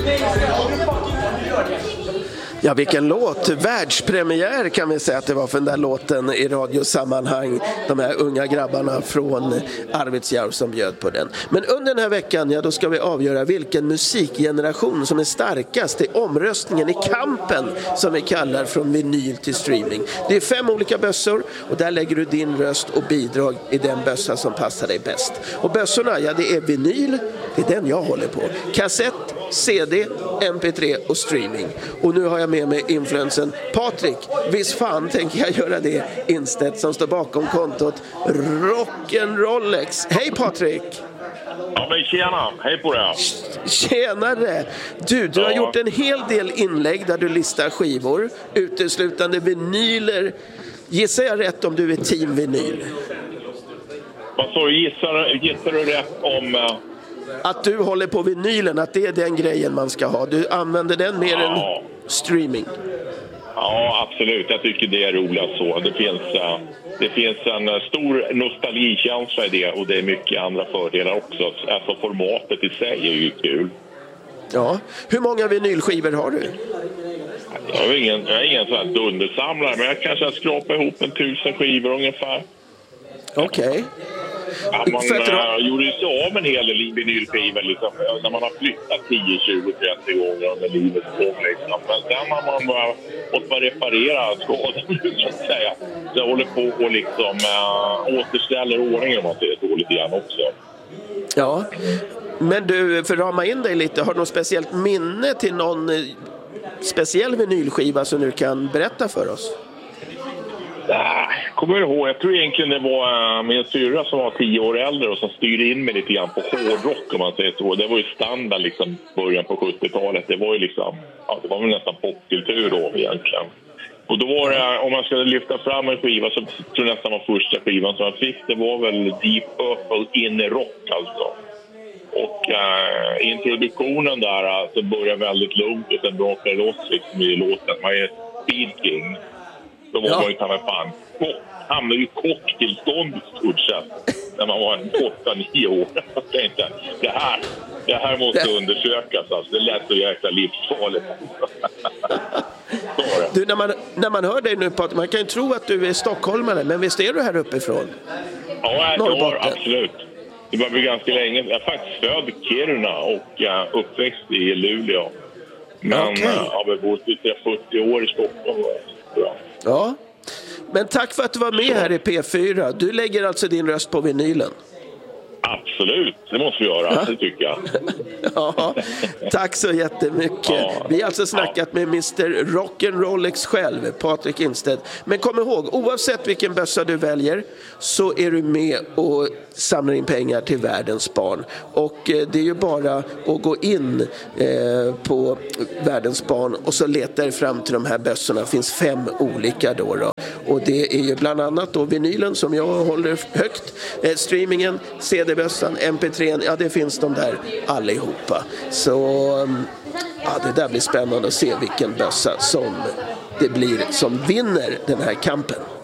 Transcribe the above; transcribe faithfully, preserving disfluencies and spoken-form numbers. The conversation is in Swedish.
Ja, vilken låt. Världspremiär kan vi säga att det var för den där låten i radiosammanhang. De här unga grabbarna från Arvidsjaur som bjöd på den. Men under den här veckan, ja, då ska vi avgöra vilken musikgeneration som är starkast i omröstningen i kampen som vi kallar från vinyl till streaming. Det är fem olika bössor och där lägger du din röst och bidrag i den bössa som passar dig bäst. Och bössorna, ja, det är vinyl, det är den jag håller på. Kassett, C D, M P tre och streaming. Och nu har jag med mig influensen Patrik. Visst fan tänker jag göra det. Instedt som står bakom kontot Rock'n'Rollex. Hej Patrik! Ja men tjena, hej på dig. Tjenare! Du, du har ja. gjort en hel del inlägg där du listar skivor. Uteslutande vinyler. Gissar jag rätt om du är team vinyl? Vad så gissar, gissar du rätt om... Uh... Att du håller på vinylen, att det är den grejen man ska ha. Du använder den mer ja. än streaming. Ja, absolut. Jag tycker det är roligt så. Det finns, uh, det finns en uh, stor nostalgikänsla i det och det är mycket andra fördelar också. Alltså formatet i sig är ju kul. Ja. Hur många vinylskivor har du? Jag har ingen, jag är ingen sån här dundersamlare, men jag kanske skrapar ihop en tusen skivor ungefär. Okej. Okay. Ja, man äh, gjorde ju så av en hel del vinylskivor liksom, när man har flyttat tio, tjugo, trettio gånger under livets gång. Liksom. Men sen har man bara fått bara reparera skadan, så att säga. Så jag håller på och liksom, äh, återställer ordningen om man säger så lite grann också. Ja, men du, för att rama in dig lite, har du något speciellt minne till någon speciell vinylskiva som du kan berätta för oss? Nej, kommer jag ihåg. Jag tror egentligen det var min syrra som var tio år äldre och som styrde in mig lite grann på hårdrock om man säger så. Det var ju standard liksom början på sjuttiotalet. Det var ju liksom, ja, det var väl nästan popkultur då egentligen. Och då var det, om man skulle lyfta fram en skiva så tror jag nästan var första skivan som jag fick. Det var väl Deep Purple in i rock alltså. Och äh, introduktionen där alltså, började väldigt lugnt och sen brakade loss liksom i låten. Man är Speed King. Då var ja. man ju kan fan hamnade ju kocktillstånd i stort sett när man var en åtta nio år. Jag tänkte, det här, det här måste det... undersökas. Alltså. Det lät så jäkla livsfarligt. Du, när man, när man hör dig nu på att man kan ju tro att du är stockholmare, men visst är du här uppifrån? Ja, jag har absolut. Det var bli ganska länge. Jag är faktiskt född i Kiruna och uh, uppväxt i Luleå. Men okay. uh, jag har bott i fyrtio år i Stockholm. Ja. Ja, men tack för att du var med här i P fyra. Du lägger alltså din röst på vinylen? Absolut, det måste vi göra, ja. Det tycker jag. Ja, tack så jättemycket. Ja. Vi har alltså snackat ja. med mister Rock'n'Rollex själv, Patrik Instedt. Men kom ihåg, oavsett vilken bössa du väljer så är du med och samlar in pengar till världens barn. Och eh, det är ju bara att gå in eh, på världens barn och så letar du fram till de här bössorna. Det finns fem olika då, då. Och det är ju bland annat då vinylen som jag håller högt, eh, streamingen, C D-bössan, M P tre, ja det finns de där allihopa. Så ja, det där blir spännande att se vilken bössa som det blir som vinner den här kampen.